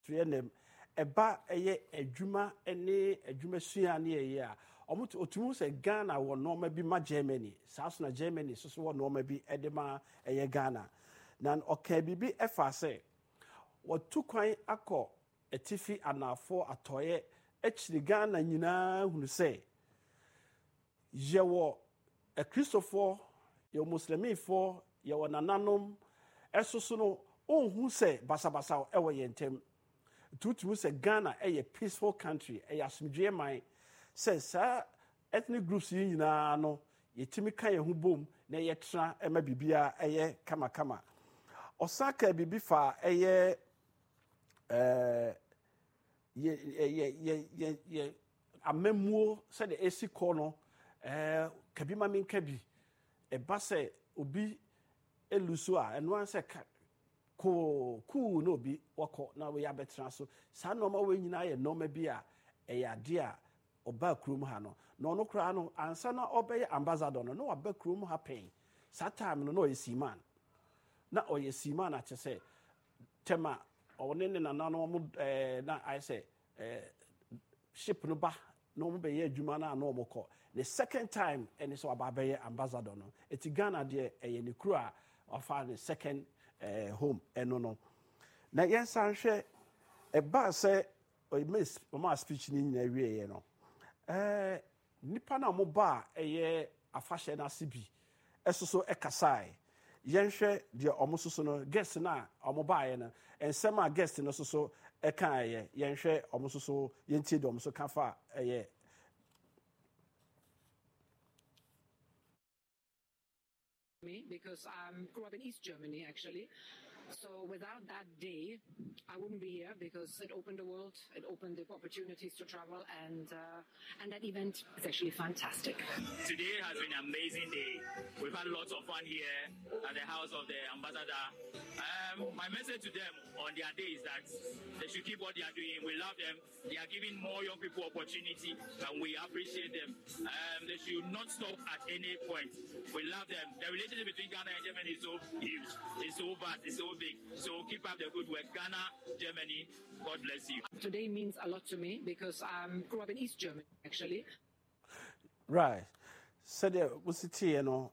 Suyenem eba eye adwuma ene adwuma sua ne eye a otumu se Ghana wo norma bi ma Germany saso na Germany so wo norma bi edema eye Ghana na oka bibi efa se watu kwan akọ etifi anafo atoye echiri Ghana nyina hunu se yewo Christopher ye muslimifo ye wonananom esoso no onhu se basabasa ewo yentem tutu se Ghana a peaceful country a asomdwe man se sa ethnic groups yi nyina no yetimi kan ye hu bom na ye tra ema bibia eye kama osaka bibi fa eye ye amemuo se de esi ko no kabi ma min kabi e ba se obi eluso a eno an se cool no bi wako na we abetra so sa normal we nyina ye normal bi a ade a oba krum ha no no no kra no ansa na obey ambassador no oba krum ha pen sa time no yesiman na oyesiman a chese tema one ne na no mo na I say ship no ba no mo be ye adwuma na no mo ko the second time and so aba be ambassador no eti Ghana de ne kru a ofa the second home eno no na yensan hwe eba se o ma speech ni nyina wie ye no nipa na mo ba eye afahye na sibi esoso ekasai yenhwe de omososo no guest na omoba ye no ensem a guest no soso eka ye yenhwe omososo yentie de omoso kafa eye because I grew up in East Germany, actually. So without that day, I wouldn't be here because it opened the world, it opened the opportunities to travel, and that event is actually fantastic. Today has been an amazing day. We've had lots of fun here at the house of the ambassador. My message to them on their day is that they should keep what they are doing. We love them. They are giving more young people opportunity, and we appreciate them. They should not stop at any point. We love them. The relationship between Ghana and Germany is so huge. It's so vast. It's so big. So keep up the good work. Ghana, Germany, God bless you. Today means a lot to me because I grew up in East Germany, actually. Right. So the city, you know,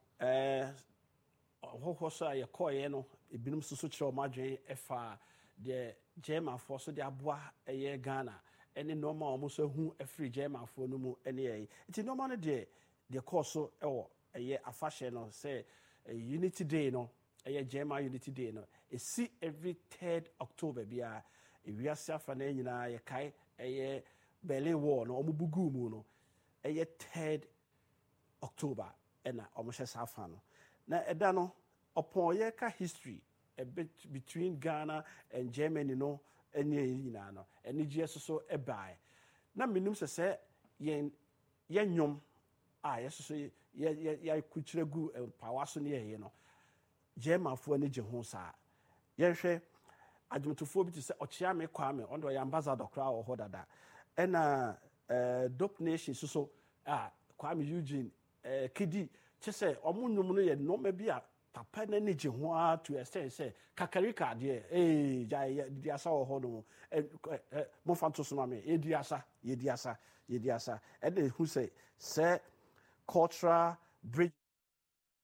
so I call you know, it been so such a margin if the German force the abwa a year Ghana, any normal almost who a free German for no more any. It's a normal day, the course a year a fashion or say a unity day, no. A German Unity Day no. It see every 3rd October bia we are safa na nyina ye kai a Berlin Wall no omubugu mu no a 3rd October na omhye safa no na eda no upon ye ka history a bit between Ghana and Germany no ene nyina no ene GS so e bai na minum se yen nyom a yeso ye kuchire gu pawaso ne ye no German for any Jehosa. Yenhwe adwotofo bi to say ochia me kwame on the ambassador kra or hodada. And Dope Nation so Kwame Eugene Kidi chese omunwum no ye no ma bia papa na ne Jehoa to extend say kakarika de di asa ho no mo fanto so ma me ye di asa and who say cultural bridge